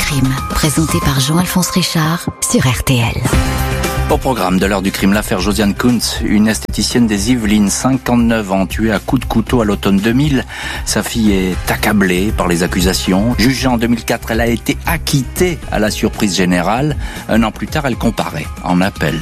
crime, présenté par Jean-Alphonse Richard sur RTL. Au programme de l'heure du crime, l'affaire Josiane Kuntz, une esthéticienne des Yvelines, 59 ans, tuée à coups de couteau à l'automne 2000. Sa fille est accablée par les accusations. Jugée en 2004, elle a été acquittée à la surprise générale. Un an plus tard, elle comparaît en appel.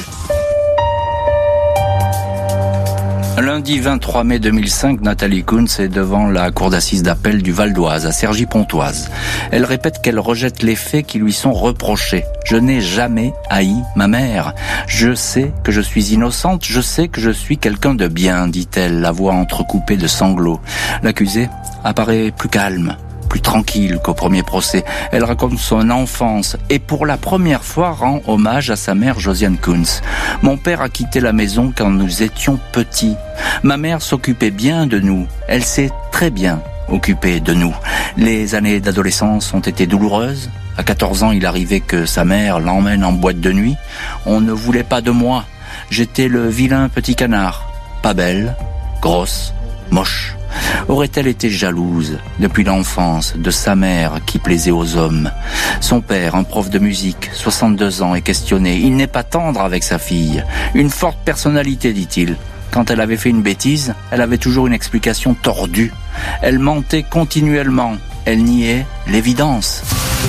Lundi 23 mai 2005, Nathalie Kuntz est devant la cour d'assises d'appel du Val d'Oise, à Cergy-Pontoise. Elle répète qu'elle rejette les faits qui lui sont reprochés. Je n'ai jamais haï ma mère. Je sais que je suis innocente, je sais que je suis quelqu'un de bien, dit-elle, la voix entrecoupée de sanglots. L'accusée apparaît plus calme, plus tranquille qu'au premier procès. Elle raconte son enfance et pour la première fois rend hommage à sa mère Josiane Kuntz. Mon père a quitté la maison quand nous étions petits. Ma mère s'occupait bien de nous. Elle s'est très bien occupée de nous. Les années d'adolescence ont été douloureuses. À 14 ans, il arrivait que sa mère l'emmène en boîte de nuit. On ne voulait pas de moi. J'étais le vilain petit canard. Pas belle, grosse, moche. Aurait-elle été jalouse, depuis l'enfance, de sa mère qui plaisait aux hommes? Son père, un prof de musique, 62 ans, est questionné. Il n'est pas tendre avec sa fille. Une forte personnalité, dit-il. Quand elle avait fait une bêtise, elle avait toujours une explication tordue. Elle mentait continuellement. Elle niait l'évidence.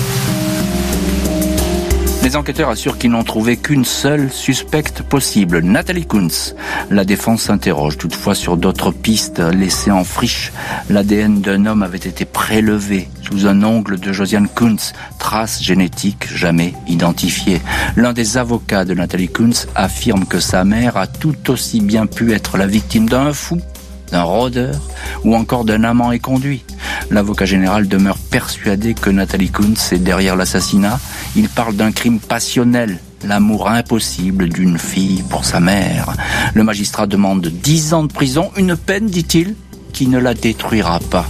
Les enquêteurs assurent qu'ils n'ont trouvé qu'une seule suspecte possible, Nathalie Kuntz. La défense s'interroge toutefois sur d'autres pistes laissées en friche. L'ADN d'un homme avait été prélevé sous un ongle de Josiane Kuntz, trace génétique jamais identifiée. L'un des avocats de Nathalie Kuntz affirme que sa mère a tout aussi bien pu être la victime d'un fou, d'un rôdeur ou encore d'un amant éconduit. L'avocat général demeure persuadé que Nathalie Kuntz est derrière l'assassinat. Il parle d'un crime passionnel, l'amour impossible d'une fille pour sa mère. Le magistrat demande 10 ans de prison, une peine, dit-il, qui ne la détruira pas.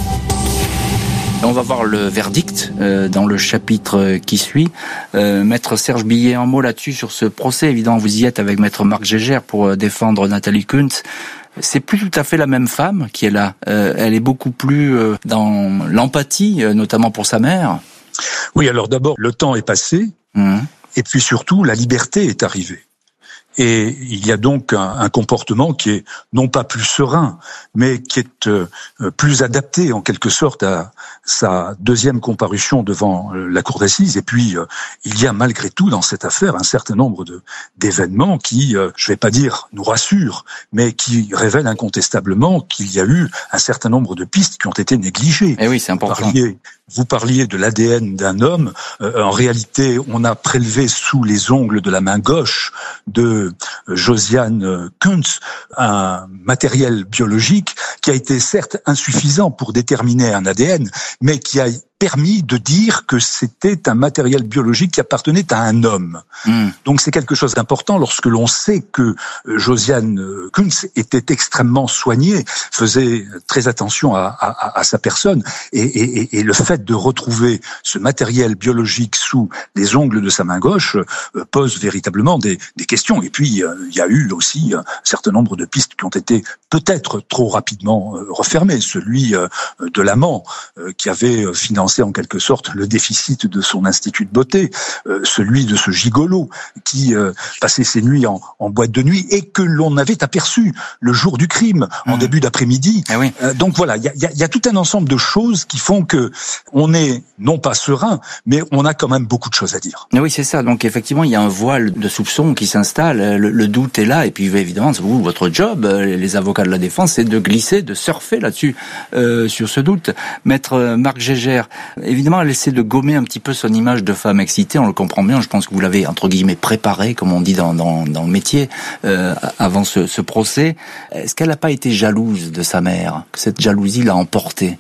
On va voir le verdict dans le chapitre qui suit. Maître Serge Billet, un mot là-dessus sur ce procès. Évidemment, vous y êtes avec Maître Marc Gégère pour défendre Nathalie Kuntz. C'est plus tout à fait la même femme qui est là. Elle est beaucoup plus dans l'empathie, notamment pour sa mère. Oui, alors d'abord, le temps est passé, et puis surtout, la liberté est arrivée. Et il y a donc un comportement qui est non pas plus serein, mais qui est plus adapté en quelque sorte à sa deuxième comparution devant la cour d'assises. Et puis, il y a malgré tout dans cette affaire un certain nombre d'événements qui, je vais pas dire nous rassurent, mais qui révèlent incontestablement qu'il y a eu un certain nombre de pistes qui ont été négligées. Eh oui, c'est important. Vous parliez de l'ADN d'un homme. En réalité, on a prélevé sous les ongles de la main gauche de Josiane Kuntz un matériel biologique qui a été certes insuffisant pour déterminer un ADN, mais qui a permis de dire que c'était un matériel biologique qui appartenait à un homme. Donc c'est quelque chose d'important lorsque l'on sait que Josiane Kuntz était extrêmement soignée, faisait très attention à sa personne, et le fait de retrouver ce matériel biologique sous les ongles de sa main gauche pose véritablement des questions. Et puis il y a eu aussi un certain nombre de pistes qui ont été peut-être trop rapidement refermées. Celui de l'amant qui avait financé en quelque sorte le déficit de son institut de beauté, celui de ce gigolo qui passait ses nuits en boîte de nuit et que l'on avait aperçu le jour du crime, en début d'après-midi. Ah oui. Donc voilà, il y a tout un ensemble de choses qui font que on est non pas serein, mais on a quand même beaucoup de choses à dire. Oui, c'est ça. Donc effectivement, il y a un voile de soupçon qui s'installe, le doute est là, et puis évidemment, c'est vous, votre job, les avocats de la défense, c'est de glisser, de surfer là-dessus, sur ce doute. Maître Marc Gégère, évidemment, elle essaie de gommer un petit peu son image de femme excitée, on le comprend bien, je pense que vous l'avez, entre guillemets, préparé, comme on dit dans le métier, avant ce procès. Est-ce qu'elle n'a pas été jalouse de sa mère, que cette jalousie l'a emportée?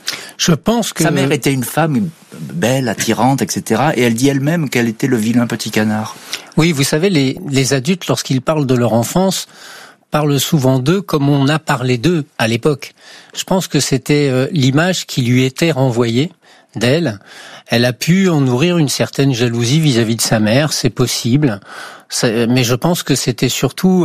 Je pense que... Sa mère était une femme belle, attirante, etc. Et elle dit elle-même qu'elle était le vilain petit canard. Oui, vous savez, les adultes, lorsqu'ils parlent de leur enfance, parlent souvent d'eux comme on a parlé d'eux à l'époque. Je pense que c'était l'image qui lui était renvoyée d'elle. Elle a pu en nourrir une certaine jalousie vis-à-vis de sa mère, c'est possible. Mais je pense que c'était surtout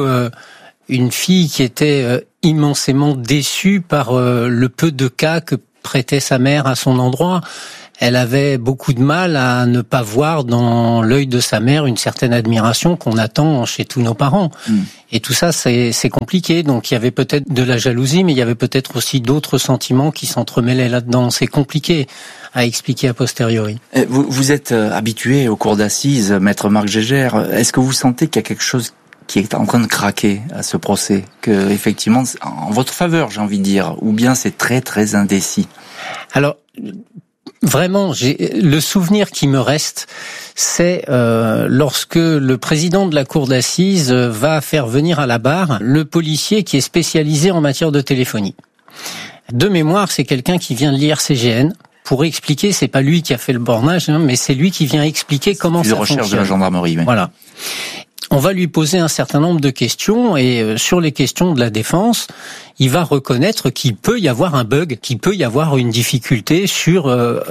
une fille qui était immensément déçue par le peu de cas que prêtait sa mère à son endroit. elle avait beaucoup de mal à ne pas voir dans l'œil de sa mère une certaine admiration qu'on attend chez tous nos parents. Et tout ça, c'est compliqué. Donc il y avait peut-être de la jalousie, mais il y avait peut-être aussi d'autres sentiments qui s'entremêlaient là-dedans. C'est compliqué à expliquer a posteriori. Vous êtes habitué aux cours d'assises, maître Marc Gégère. Est-ce que vous sentez qu'il y a quelque chose qui est en train de craquer à ce procès, que effectivement en votre faveur, j'ai envie de dire, ou bien c'est très très indécis? Alors vraiment, le souvenir qui me reste, c'est lorsque le président de la cour d'assises va faire venir à la barre le policier qui est spécialisé en matière de téléphonie. De mémoire, c'est quelqu'un qui vient de l'IRCGN. Pour expliquer, c'est pas lui qui a fait le bornage, mais c'est lui qui vient expliquer comment ça fonctionne. De recherche de la gendarmerie. Oui. Voilà. On va lui poser un certain nombre de questions et sur les questions de la défense, il va reconnaître qu'il peut y avoir un bug, qu'il peut y avoir une difficulté sur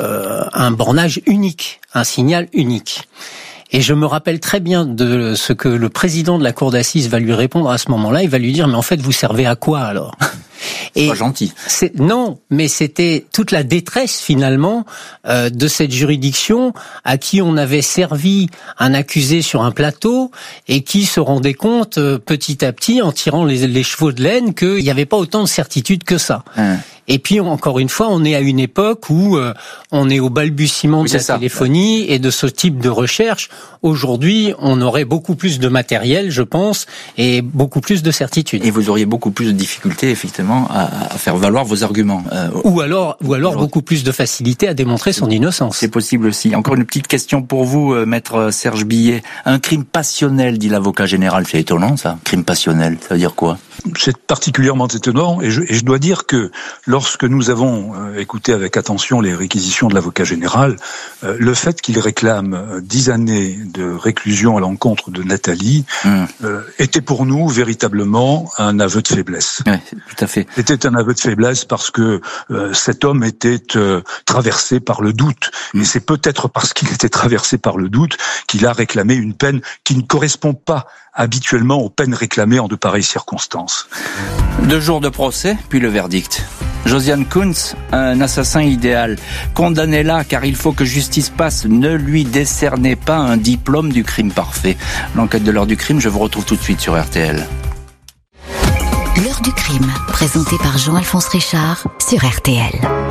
un bornage unique, un signal unique. Et je me rappelle très bien de ce que le président de la cour d'assises va lui répondre à ce moment-là. Il va lui dire, mais en fait, vous servez à quoi alors ? C'est pas gentil. Non, mais c'était toute la détresse finalement de cette juridiction à qui on avait servi un accusé sur un plateau et qui se rendait compte petit à petit en tirant les chevaux de laine qu'il n'y avait pas autant de certitude que ça. Et puis, encore une fois, on est à une époque où on est au balbutiement de la téléphonie et de ce type de recherche. Aujourd'hui, on aurait beaucoup plus de matériel, je pense, et beaucoup plus de certitude. Et vous auriez beaucoup plus de difficultés, effectivement, à faire valoir vos arguments. Ou alors beaucoup plus de facilité à démontrer son innocence. C'est possible aussi. Encore une petite question pour vous, maître Serge Billet. Un crime passionnel, dit l'avocat général. C'est étonnant, ça. Crime passionnel, ça veut dire quoi? C'est particulièrement étonnant, et je dois dire que lorsque nous avons écouté avec attention les réquisitions de l'avocat général, le fait qu'il réclame 10 années de réclusion à l'encontre de Nathalie était pour nous véritablement un aveu de faiblesse. Oui, tout à fait. C'était un aveu de faiblesse parce que cet homme était traversé par le doute. Et c'est peut-être parce qu'il était traversé par le doute qu'il a réclamé une peine qui ne correspond pas habituellement aux peines réclamées en de pareilles circonstances. 2 jours de procès, puis le verdict. Josiane Kuntz, un assassin idéal. Condamnez-la car il faut que justice passe. Ne lui décernez pas un diplôme du crime parfait. L'enquête de l'heure du crime, je vous retrouve tout de suite sur RTL. L'heure du crime, présentée par Jean-Alphonse Richard sur RTL.